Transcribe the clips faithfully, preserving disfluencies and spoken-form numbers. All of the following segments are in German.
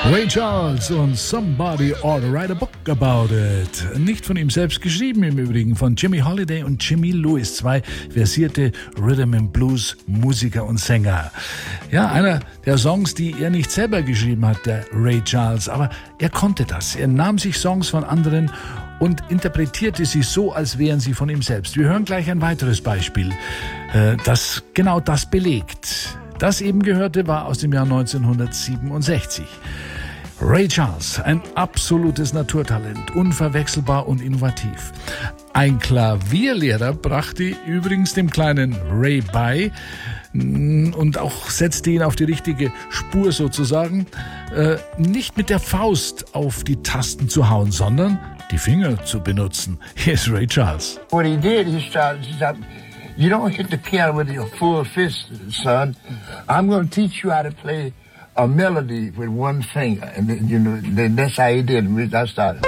Ray Charles und Somebody Ought to Write a Book About It. Nicht von ihm selbst geschrieben im Übrigen, von Jimmy Holiday und Jimmy Lewis, zwei versierte Rhythm and Blues Musiker und Sänger. Ja, einer der Songs, die er nicht selber geschrieben hat, der Ray Charles, aber er konnte das. Er nahm sich Songs von anderen und interpretierte sie so, als wären sie von ihm selbst. Wir hören gleich ein weiteres Beispiel, das genau das belegt. Das eben gehörte, war aus dem Jahr neunzehnhundertsiebenundsechzig. Ray Charles, ein absolutes Naturtalent, unverwechselbar und innovativ. Ein Klavierlehrer brachte übrigens dem kleinen Ray bei und auch setzte ihn auf die richtige Spur sozusagen, äh, nicht mit der Faust auf die Tasten zu hauen, sondern die Finger zu benutzen. Hier ist Ray Charles. What he did, he started, he started you don't hit the piano with your full fist, son. I'm going to teach you how to play a melody with one finger. And, then, you know, then that's how he did it. I started.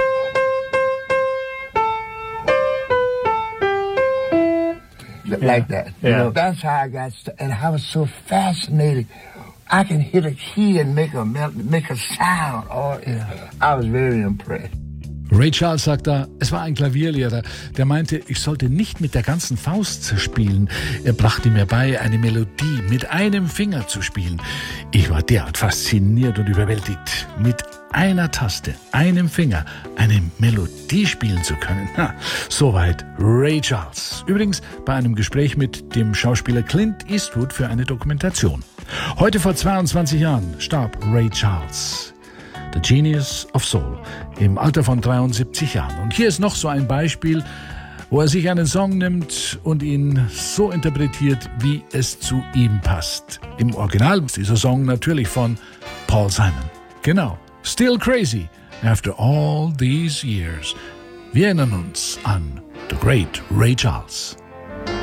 Yeah. Like that. You yeah. know, that's how I got started. And I was so fascinated. I can hit a key and make a, make a sound. Oh, yeah. I was very impressed. Ray Charles sagt da, es war ein Klavierlehrer, der meinte, ich sollte nicht mit der ganzen Faust spielen. Er brachte mir bei, eine Melodie mit einem Finger zu spielen. Ich war derart fasziniert und überwältigt, mit einer Taste, einem Finger, eine Melodie spielen zu können. Ha, soweit Ray Charles. Übrigens bei einem Gespräch mit dem Schauspieler Clint Eastwood für eine Dokumentation. Heute vor zweiundzwanzig Jahren starb Ray Charles. The Genius of Soul, im Alter von dreiundsiebzig Jahren. Und hier ist noch so ein Beispiel, wo er sich einen Song nimmt und ihn so interpretiert, wie es zu ihm passt. Im Original ist dieser Song natürlich von Paul Simon. Genau, Still Crazy, After All These Years. Wir erinnern uns an The Great Ray Charles.